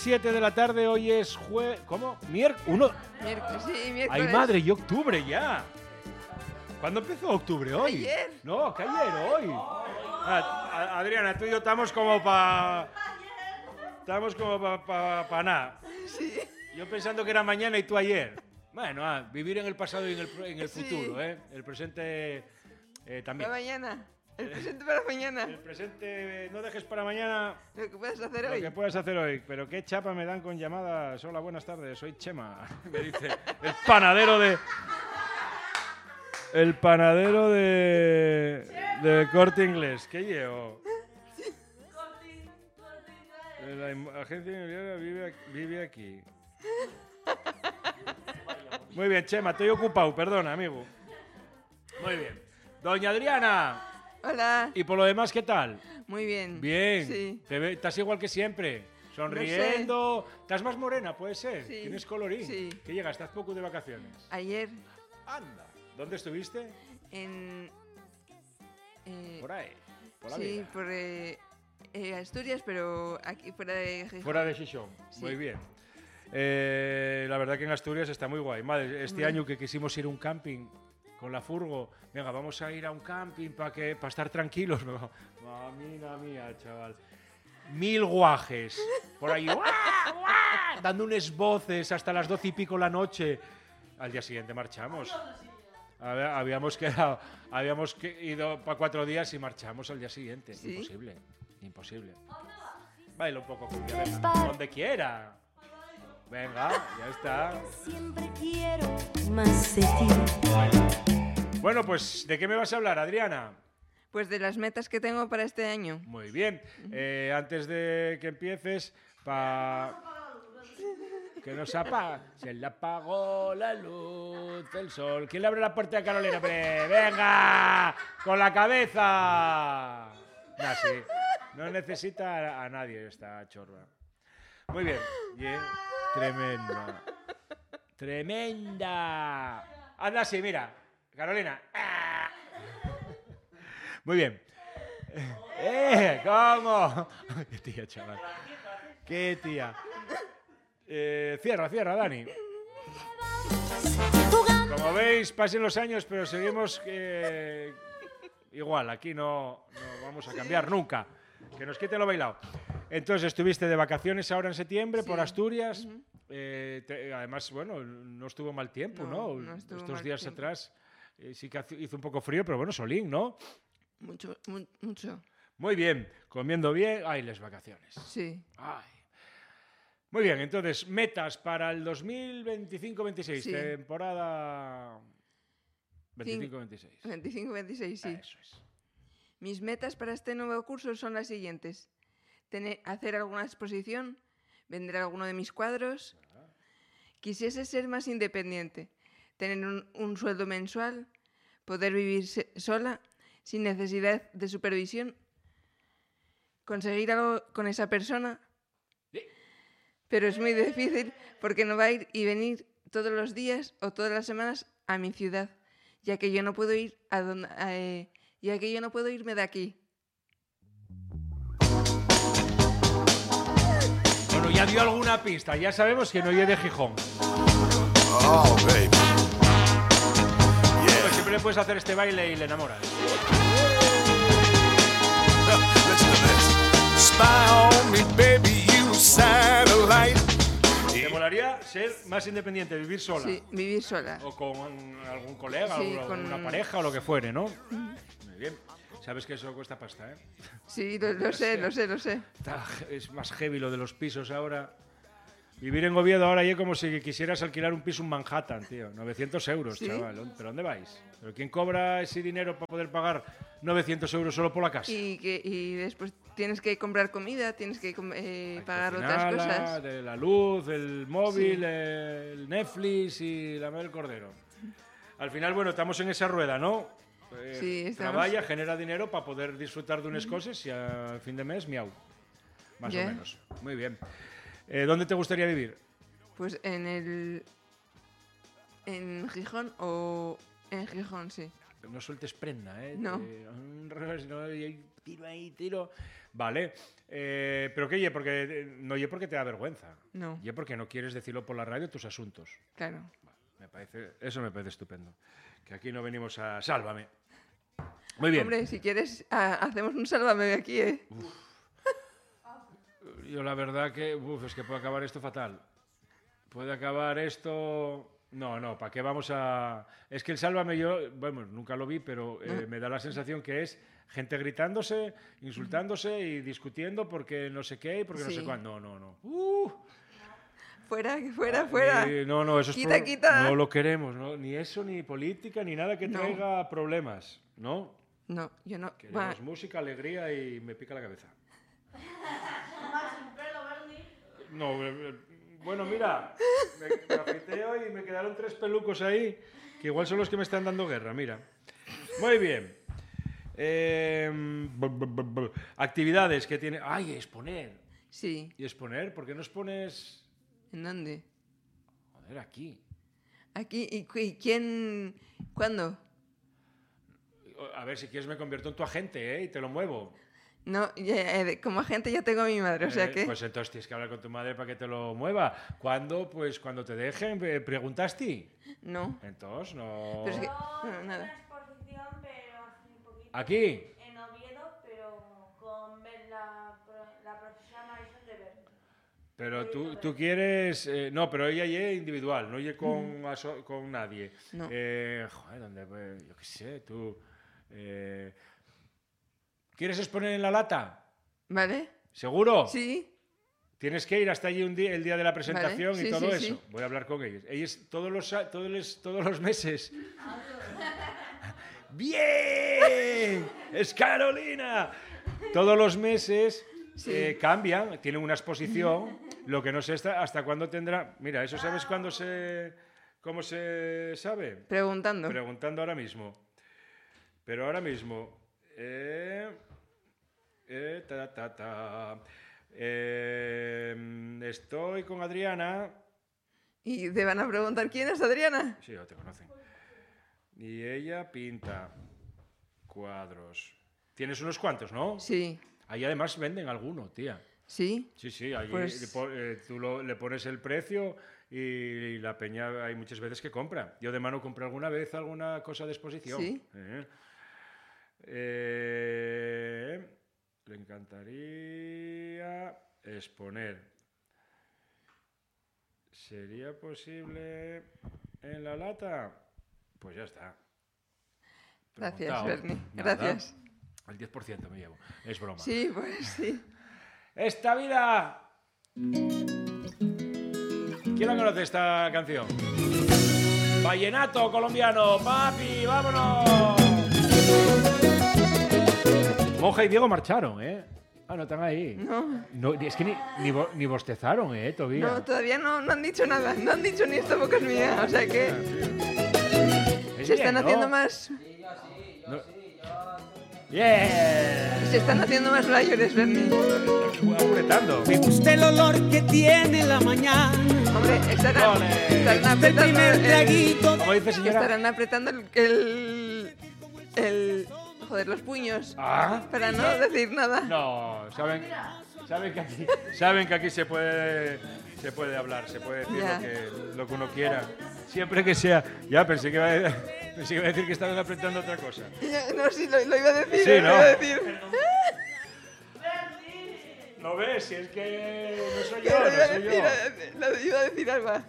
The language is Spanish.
7 de la tarde, hoy es ¿Cómo? Miércoles, sí, miércoles. ¡Ay, madre! ¡Y octubre ya! ¿Cuándo empezó octubre? ¿Hoy? Ayer. No, que ayer, hoy. Adriana, tú y yo estamos como para... Estamos como para nada. Sí. Yo pensando que era mañana y tú ayer. Bueno, vivir en el pasado y en el Sí. futuro, ¿eh? El presente también. Para mañana. El presente para mañana. El presente no dejes para mañana Lo que puedes hacer lo hoy. que puedas hacer hoy. Pero qué chapa me dan con llamadas. Hola, buenas tardes, soy Chema. Me dice el panadero de... El panadero de Corte Inglés. ¿Qué llevo? La agencia inmobiliaria vive aquí. Muy bien, Chema, estoy ocupado, perdona, amigo. Muy bien. Doña Adriana. Hola. ¿Y por lo demás qué tal? Muy bien. Bien. Sí. Estás igual que siempre. Sonriendo. ¿Estás más morena, puede ser? Sí. ¿Tienes colorín? Sí. ¿Qué llega? ¿Estás poco de vacaciones? Ayer Anda. ¿Dónde estuviste? en... Por ahí. Por la sí, vida. por Asturias, pero aquí fuera de Gijón. Fuera de Xixón. Sí. Muy bien. La verdad que en Asturias está muy guay. Madre, este año que quisimos ir a un camping con la furgo, venga, vamos a ir a un camping para estar tranquilos. Mamina mía, chaval. 1000 guajes por ahí, ¡guau, guau! Dando unas voces hasta las 12 y pico la noche. Al día siguiente marchamos. Habíamos ido para 4 días y marchamos al día siguiente. ¿Sí? Imposible. Baila un poco con donde quiera. Venga, ya está. Siempre quiero más de ti. Bueno, pues, ¿de qué me vas a hablar, Adriana? Pues de las metas que tengo para este año. Muy bien. Antes de que empieces, que nos apaga. Se le apagó la luz del sol. ¿Quién le abre la puerta a Carolina? ¡Hombre, venga! ¡Con la cabeza! No, sí. No necesita a nadie esta chorra. Muy bien. Tremenda. ¡Tremenda! Anda así, mira. Carolina. Muy bien. ¿Cómo? Qué tía, chaval. Qué tía. Cierra, Dani. Como veis, pasen los años, pero seguimos igual. Aquí no vamos a cambiar nunca. Que nos quiten lo bailado. Entonces, estuviste de vacaciones ahora en septiembre por Asturias. Además, bueno, no estuvo mal tiempo, ¿no? No estuvo Estos mal días tiempo. atrás sí que hizo un poco frío, pero bueno, solín, ¿no? Mucho. Muy bien, comiendo bien. Ay, las vacaciones. Sí. Ay. Muy bien, entonces, metas para el 2025-26, Sí. temporada 25-26. 25-26, sí. Eso es. Mis metas para este nuevo curso son las siguientes. Hacer alguna exposición, vender alguno de mis cuadros. Quisiese ser más independiente, tener un sueldo mensual, poder vivir sola, sin necesidad de supervisión, conseguir algo con esa persona, pero es muy difícil porque no va a ir y venir todos los días o todas las semanas a mi ciudad, ya que yo no puedo ir irme de aquí. Bueno, ya dio alguna pista, ya sabemos que no es de Gijón. Oh, baby. Pero Yeah. siempre le puedes hacer este baile y le enamoras. Listen to this. Spy on me, baby, you satellite. ¿Te molaría ser más independiente, vivir sola? Sí, vivir sola. O con algún colega, Sí, o con- una pareja o lo que fuere, ¿no? Muy bien. Sabes que eso cuesta pasta, ¿eh? Sí, lo sé. Es más heavy lo de los pisos ahora. Vivir en Oviedo ahora ya como si quisieras alquilar un piso en Manhattan, tío. 900 euros, ¿Sí? chaval. ¿Pero dónde vais? ¿Pero quién cobra ese dinero para poder pagar 900 euros solo por la casa? Y después tienes que comprar comida, tienes que pagar otras Cocinar, cosas. de la luz, el móvil, Sí. el Netflix y la madre del cordero. Al final, bueno, estamos en esa rueda, ¿no? Sí, estamos. Trabaja, genera dinero para poder disfrutar de unas cosas y al fin de mes, miau. Más Ya. o menos. Muy bien. ¿Dónde te gustaría vivir? Pues en Gijón o... En Gijón, sí. no sueltes prenda, ¿eh? No. Tiro ahí, tiro. Vale. ¿Pero qué? No ye porque te da vergüenza. No. Ye porque no quieres decirlo por la radio tus asuntos. Claro. Eso me parece estupendo. Que aquí no venimos a... Sálvame. Muy bien. Hombre, si quieres, hacemos un sálvame de aquí, ¿eh? Yo la verdad que... es que puede acabar esto fatal. Puede acabar esto... No, ¿para qué vamos a...? Es que el Sálvame yo, bueno, nunca lo vi, pero me da la sensación que es gente gritándose, insultándose y discutiendo porque no sé qué y porque no Sí. sé cuándo. No. Fuera, fuera. No, eso Quita, es quita. no lo queremos, ¿no? Ni eso, ni política, ni nada que No. traiga problemas, ¿no? No, yo no. Queremos música, alegría y me pica la cabeza. No, bueno, mira, me afeiteo y me quedaron 3 pelucos ahí, que igual son los que me están dando guerra, mira. Muy bien. Actividades que tiene... ¡Ay, exponer! Sí. ¿Y exponer? ¿Por qué no expones...? ¿En dónde? Joder, aquí. Aquí. ¿Y quién? ¿Cuándo? A ver, si quieres me convierto en tu agente, ¿eh? Y te lo muevo. No, como agente ya tengo a mi madre, o sea que... Pues entonces tienes que hablar con tu madre para que te lo mueva. ¿Cuándo? Pues cuando te dejen. ¿Preguntaste? No. Entonces, no... Pero es que... Yo no, hice nada. una exposición, pero hace muy poquito. ¿Aquí? En Oviedo, pero con la profesora Marisol de Berni. Pero tú quieres... no, pero ella es individual, no es con nadie. No. Joder, ¿dónde? Yo qué sé, tú... ¿Quieres exponer en La Lata? ¿Vale? ¿Seguro? Sí. Tienes que ir hasta allí el día de la presentación Vale, y sí, todo sí, eso. sí. Voy a hablar con ellos. Ellos todos los meses... ¡Bien! ¡Es Carolina! Todos los meses cambian, tienen una exposición. Lo que no sé hasta cuándo tendrá... Mira, ¿eso sabes cuándo cómo se sabe? Preguntando. Preguntando ahora mismo. Pero ahora mismo... estoy con Adriana. ¿Y te van a preguntar quién es Adriana? Sí, ya te conocen. Y ella pinta cuadros. Tienes unos cuantos, ¿no? Sí. Ahí además venden alguno, tía. ¿Sí? Sí, allí Pues- tú le pones el precio y la peña hay muchas veces que compra. Yo de mano compré alguna vez alguna cosa de exposición. ¿Sí? Le encantaría exponer. ¿Sería posible en La Lata? Pues ya está. Gracias, Preguntado. Berni. Nada. Gracias. El 10% me llevo. Es broma. Sí, pues sí. ¡Esta vida! ¿Quién la conoce esta canción? Vallenato colombiano, papi, vámonos. Monja y Diego marcharon, ¿eh? Ah, no están ahí. No, Es que ni bostezaron, todavía. no, todavía no han dicho nada. No han dicho ni esta boca es mía. O sea que Es se bien, están ¿no? haciendo más... ¡Yeah! Se están haciendo más mayores, Berni. Apretando. Me gusta el olor que tiene la mañana. Hombre, estarán Ole. Del apretando... primer traguito. ¿Cómo dice, señora? Estarán apretando joder, los puños. Ah. Para no decir nada. No, saben que aquí se puede hablar, se puede decir Ya. lo que uno quiera. Siempre que sea. Ya pensé que iba a decir que estaban apretando otra cosa. No, sí, lo iba a decir. Sí, lo ¿no? iba a decir. ¿Lo ves? Si es que no soy Que yo, lo iba a no soy yo. decir, lo iba a decir Alba.